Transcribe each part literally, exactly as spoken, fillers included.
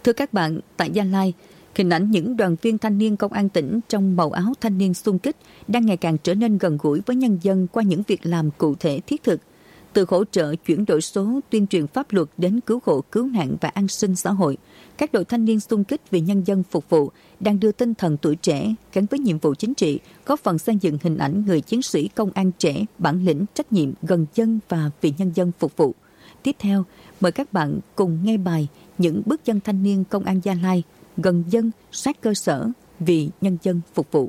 Thưa các bạn, tại Gia Lai, hình ảnh những đoàn viên thanh niên công an tỉnh trong màu áo thanh niên xung kích đang ngày càng trở nên gần gũi với nhân dân qua những việc làm cụ thể thiết thực. Từ hỗ trợ chuyển đổi số, tuyên truyền pháp luật đến cứu hộ, cứu nạn và an sinh xã hội, các đội thanh niên xung kích vì nhân dân phục vụ đang đưa tinh thần tuổi trẻ gắn với nhiệm vụ chính trị, góp phần xây dựng hình ảnh người chiến sĩ công an trẻ, bản lĩnh, trách nhiệm, gần dân và vì nhân dân phục vụ. Tiếp theo, mời các bạn cùng nghe bài Những bước chân thanh niên công an Gia Lai, gần dân, sát cơ sở, vì nhân dân phục vụ.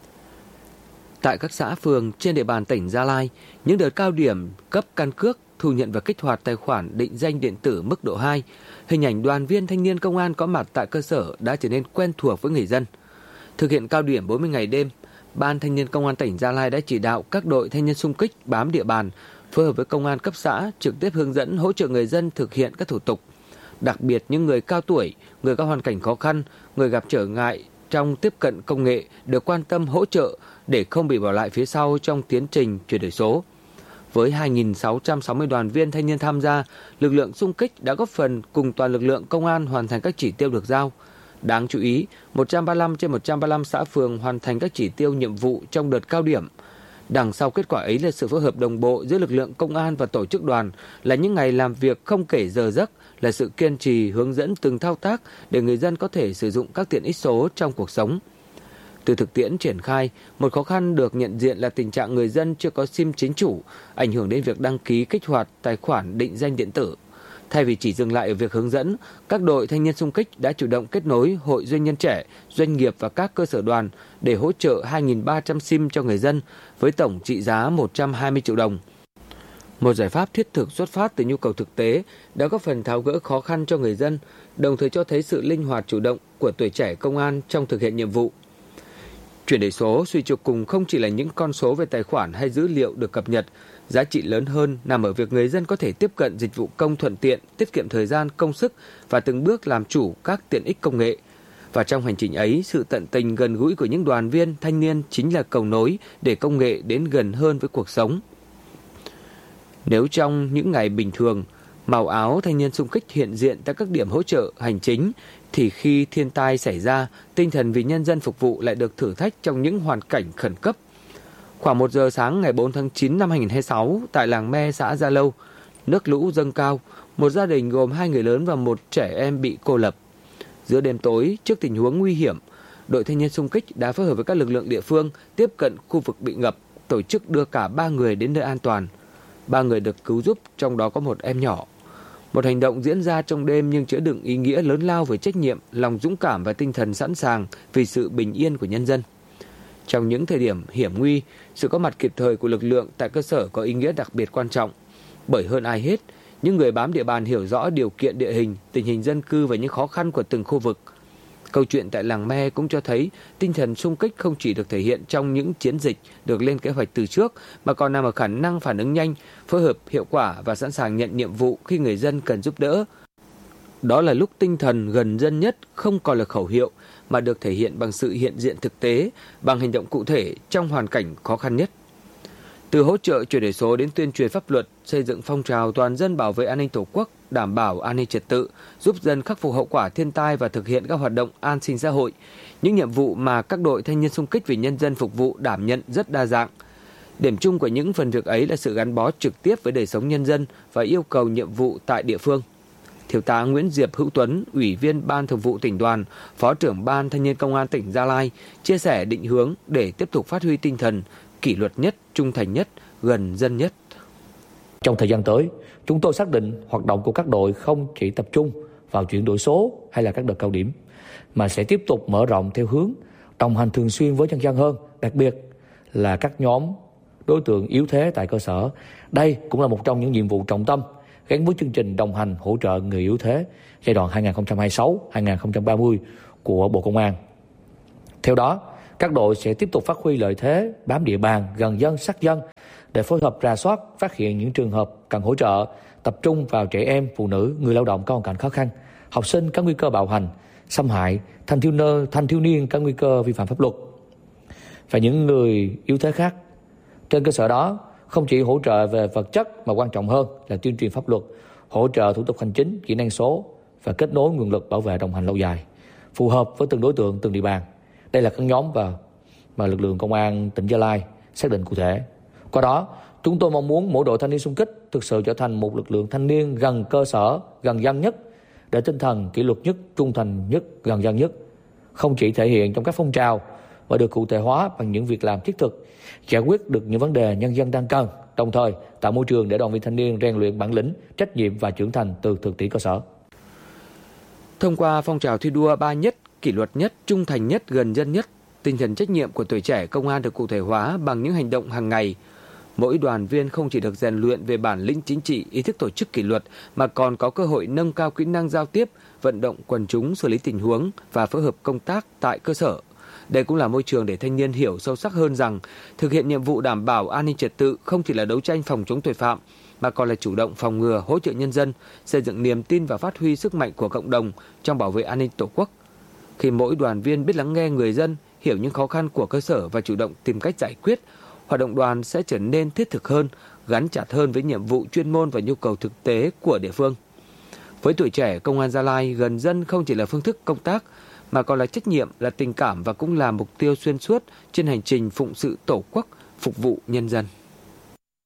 Tại các xã phường trên địa bàn tỉnh Gia Lai, những đợt cao điểm cấp căn cước, thu nhận và kích hoạt tài khoản định danh điện tử mức độ hai, hình ảnh đoàn viên thanh niên công an có mặt tại cơ sở đã trở nên quen thuộc với người dân. Thực hiện cao điểm bốn mươi ngày đêm, Ban Thanh niên Công an tỉnh Gia Lai đã chỉ đạo các đội thanh niên xung kích bám địa bàn, phối hợp với công an cấp xã trực tiếp hướng dẫn hỗ trợ người dân thực hiện các thủ tục. Đặc biệt những người cao tuổi, người có hoàn cảnh khó khăn, người gặp trở ngại trong tiếp cận công nghệ được quan tâm hỗ trợ để không bị bỏ lại phía sau trong tiến trình chuyển đổi số. Với hai nghìn sáu trăm sáu mươi đoàn viên thanh niên tham gia, lực lượng xung kích đã góp phần cùng toàn lực lượng công an hoàn thành các chỉ tiêu được giao. Đáng chú ý, một trăm ba mươi lăm trên một trăm ba mươi lăm xã phường hoàn thành các chỉ tiêu nhiệm vụ trong đợt cao điểm. Đằng sau kết quả ấy là sự phối hợp đồng bộ giữa lực lượng công an và tổ chức đoàn, là những ngày làm việc không kể giờ giấc, là sự kiên trì hướng dẫn từng thao tác để người dân có thể sử dụng các tiện ích số trong cuộc sống. Từ thực tiễn triển khai, một khó khăn được nhận diện là tình trạng người dân chưa có sim chính chủ, ảnh hưởng đến việc đăng ký kích hoạt tài khoản định danh điện tử. Thay vì chỉ dừng lại ở việc hướng dẫn, các đội thanh niên xung kích đã chủ động kết nối hội doanh nhân trẻ, doanh nghiệp và các cơ sở đoàn để hỗ trợ hai nghìn ba trăm sim cho người dân với tổng trị giá một trăm hai mươi triệu đồng. Một giải pháp thiết thực xuất phát từ nhu cầu thực tế đã góp phần tháo gỡ khó khăn cho người dân, đồng thời cho thấy sự linh hoạt chủ động của tuổi trẻ công an trong thực hiện nhiệm vụ. Chuyển đổi số suy cho cùng không chỉ là những con số về tài khoản hay dữ liệu được cập nhật, giá trị lớn hơn nằm ở việc người dân có thể tiếp cận dịch vụ công thuận tiện, tiết kiệm thời gian, công sức và từng bước làm chủ các tiện ích công nghệ. Và trong hành trình ấy, sự tận tình gần gũi của những đoàn viên thanh niên chính là cầu nối để công nghệ đến gần hơn với cuộc sống. Nếu trong những ngày bình thường, màu áo thanh niên xung kích hiện diện tại các điểm hỗ trợ hành chính, thì khi thiên tai xảy ra, tinh thần vì nhân dân phục vụ lại được thử thách trong những hoàn cảnh khẩn cấp. Khoảng một giờ sáng ngày bốn tháng chín năm hai nghìn không trăm hai mươi sáu, tại làng Me, xã Gia Lâu, nước lũ dâng cao, một gia đình gồm hai người lớn và một trẻ em bị cô lập. Giữa đêm tối, trước tình huống nguy hiểm, đội thanh niên xung kích đã phối hợp với các lực lượng địa phương tiếp cận khu vực bị ngập, tổ chức đưa cả ba người đến nơi an toàn. Ba người được cứu giúp, trong đó có một em nhỏ. Một hành động diễn ra trong đêm nhưng chứa đựng ý nghĩa lớn lao về trách nhiệm, lòng dũng cảm và tinh thần sẵn sàng vì sự bình yên của nhân dân. Trong những thời điểm hiểm nguy, sự có mặt kịp thời của lực lượng tại cơ sở có ý nghĩa đặc biệt quan trọng. Bởi hơn ai hết, những người bám địa bàn hiểu rõ điều kiện địa hình, tình hình dân cư và những khó khăn của từng khu vực. Câu chuyện tại làng Me cũng cho thấy tinh thần xung kích không chỉ được thể hiện trong những chiến dịch được lên kế hoạch từ trước, mà còn nằm ở khả năng phản ứng nhanh, phối hợp hiệu quả và sẵn sàng nhận nhiệm vụ khi người dân cần giúp đỡ. Đó là lúc tinh thần gần dân nhất không còn là khẩu hiệu, mà được thể hiện bằng sự hiện diện thực tế, bằng hành động cụ thể trong hoàn cảnh khó khăn nhất. Từ hỗ trợ chuyển đổi số đến tuyên truyền pháp luật, xây dựng phong trào toàn dân bảo vệ an ninh Tổ quốc, đảm bảo an ninh trật tự, giúp dân khắc phục hậu quả thiên tai và thực hiện các hoạt động an sinh xã hội. Những nhiệm vụ mà các đội thanh niên xung kích vì nhân dân phục vụ đảm nhận rất đa dạng. Điểm chung của những phần việc ấy là sự gắn bó trực tiếp với đời sống nhân dân và yêu cầu nhiệm vụ tại địa phương. Thiếu tá Nguyễn Diệp Hữu Tuấn, Ủy viên Ban Thường vụ Tỉnh đoàn, Phó trưởng Ban Thanh niên Công an tỉnh Gia Lai, chia sẻ định hướng để tiếp tục phát huy tinh thần kỷ luật nhất, trung thành nhất, gần dân nhất. Trong thời gian tới, chúng tôi xác định hoạt động của các đội không chỉ tập trung vào chuyển đổi số hay là các đợt cao điểm, mà sẽ tiếp tục mở rộng theo hướng đồng hành thường xuyên với nhân dân hơn, đặc biệt là các nhóm đối tượng yếu thế tại cơ sở. Đây cũng là một trong những nhiệm vụ trọng tâm gắn với chương trình đồng hành hỗ trợ người yếu thế giai đoạn hai nghìn không trăm hai mươi sáu đến hai nghìn không trăm ba mươi của Bộ Công an. Theo đó, các đội sẽ tiếp tục phát huy lợi thế bám địa bàn, gần dân, sát dân để phối hợp rà soát, phát hiện những trường hợp cần hỗ trợ, tập trung vào trẻ em, phụ nữ, người lao động có hoàn cảnh khó khăn, học sinh có nguy cơ bạo hành, xâm hại, thanh thiếu niên, thanh thiếu niên có nguy cơ vi phạm pháp luật và những người yếu thế khác. Trên cơ sở đó, không chỉ hỗ trợ về vật chất mà quan trọng hơn là tuyên truyền pháp luật, hỗ trợ thủ tục hành chính, kỹ năng số và kết nối nguồn lực bảo vệ đồng hành lâu dài, phù hợp với từng đối tượng, từng địa bàn. Đây là các nhóm và mà lực lượng công an tỉnh Gia Lai xác định cụ thể. Qua đó, chúng tôi mong muốn mỗi đội thanh niên xung kích thực sự trở thành một lực lượng thanh niên gần cơ sở, gần dân nhất, để tinh thần kỷ luật nhất, trung thành nhất, gần dân nhất, không chỉ thể hiện trong các phong trào và được cụ thể hóa bằng những việc làm thiết thực, giải quyết được những vấn đề nhân dân đang cần, đồng thời tạo môi trường để đoàn viên thanh niên rèn luyện bản lĩnh, trách nhiệm và trưởng thành từ thực tiễn cơ sở. Thông qua phong trào thi đua ba nhất, kỷ luật nhất, trung thành nhất, gần dân nhất, tinh thần trách nhiệm của tuổi trẻ công an được cụ thể hóa bằng những hành động hàng ngày. Mỗi đoàn viên không chỉ được rèn luyện về bản lĩnh chính trị, ý thức tổ chức kỷ luật, mà còn có cơ hội nâng cao kỹ năng giao tiếp, vận động quần chúng, xử lý tình huống và phối hợp công tác tại cơ sở. Đây cũng là môi trường để thanh niên hiểu sâu sắc hơn rằng thực hiện nhiệm vụ đảm bảo an ninh trật tự không chỉ là đấu tranh phòng chống tội phạm, mà còn là chủ động phòng ngừa, hỗ trợ nhân dân, xây dựng niềm tin và phát huy sức mạnh của cộng đồng trong bảo vệ an ninh Tổ quốc. Khi mỗi đoàn viên biết lắng nghe người dân, hiểu những khó khăn của cơ sở và chủ động tìm cách giải quyết, hoạt động đoàn sẽ trở nên thiết thực hơn, gắn chặt hơn với nhiệm vụ chuyên môn và nhu cầu thực tế của địa phương. Với tuổi trẻ, Công an Gia Lai gần dân không chỉ là phương thức công tác, mà còn là trách nhiệm, là tình cảm và cũng là mục tiêu xuyên suốt trên hành trình phụng sự Tổ quốc, phục vụ nhân dân.